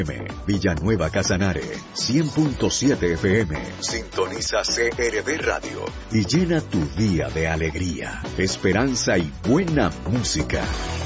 Villanueva Casanare, 100.7 FM. Sintoniza CRB Radio y llena tu día de alegría, esperanza y buena música.